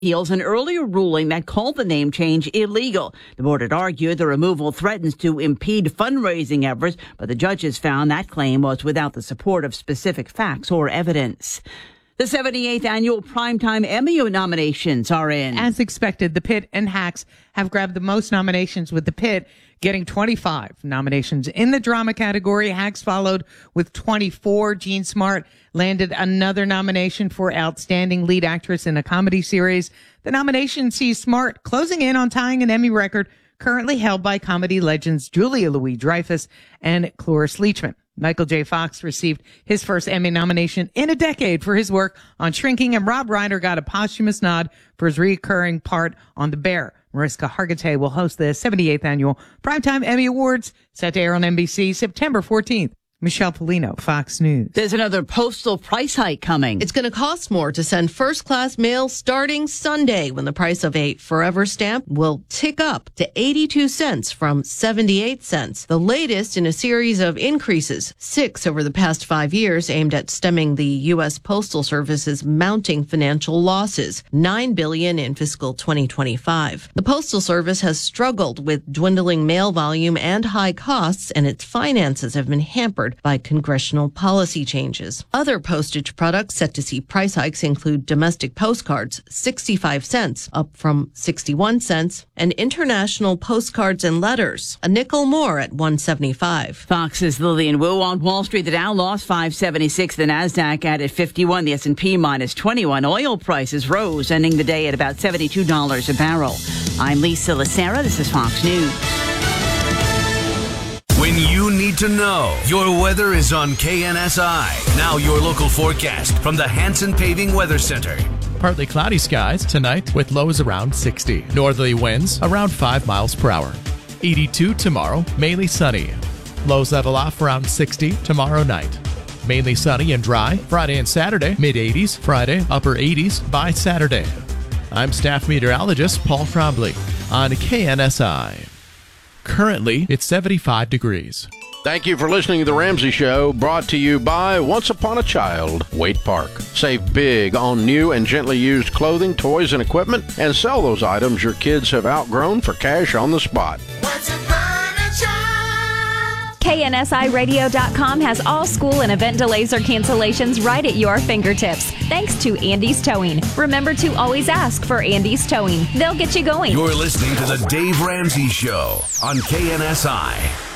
appeals an earlier ruling that called the name change illegal. The board had argued the removal threatens to impede fundraising efforts, but the judges found that claim was without the support of specific facts or evidence. The 78th annual Primetime Emmy nominations are in. As expected, The Pit and Hacks have grabbed the most nominations, with The Pit getting 25 nominations. In the drama category, Hacks followed with 24. Jean Smart landed another nomination for Outstanding Lead Actress in a Comedy Series. The nomination sees Smart closing in on tying an Emmy record currently held by comedy legends Julia Louis-Dreyfus and Cloris Leachman. Michael J. Fox received his first Emmy nomination in a decade for his work on Shrinking, and Rob Reiner got a posthumous nod for his recurring part on The Bear. Mariska Hargitay will host the 78th annual Primetime Emmy Awards, set to air on NBC September 14th. Michelle Polino, Fox News. There's another postal price hike coming. It's going to cost more to send first-class mail starting Sunday, when the price of a Forever stamp will tick up to 82 cents from 78 cents. The latest in a series of increases, 6 over the past 5 years, aimed at stemming the U.S. Postal Service's mounting financial losses, $9 billion in fiscal 2025. The Postal Service has struggled with dwindling mail volume and high costs, and its finances have been hampered by congressional policy changes. Other postage products set to see price hikes include domestic postcards, 65 cents, up from 61 cents, and international postcards and letters, a nickel more at 175. Fox's Lillian Wu. On Wall Street, the Dow lost 576. The Nasdaq added 51. The S&P minus 21. Oil prices rose, ending the day at about $72 a barrel. I'm Lisa Lacera. This is Fox News. When you need to know, your weather is on KNSI. Now your local forecast from the Hanson Paving Weather Center. Partly cloudy skies tonight with lows around 60. Northerly winds around 5 miles per hour. 82 tomorrow, mainly sunny. Lows level off around 60 tomorrow night. Mainly sunny and dry Friday and Saturday, mid-80s. Friday, upper 80s by Saturday. I'm staff meteorologist Paul Trombley on KNSI. Currently, it's 75 degrees. Thank you for listening to The Ramsey Show, brought to you by Once Upon a Child, Waite Park. Save big on new and gently used clothing, toys, and equipment, and sell those items your kids have outgrown for cash on the spot. Once upon a child. KNSIRadio.com has all school and event delays or cancellations right at your fingertips. Thanks to Andy's Towing. Remember to always ask for Andy's Towing. They'll get you going. You're listening to The Dave Ramsey Show on KNSI.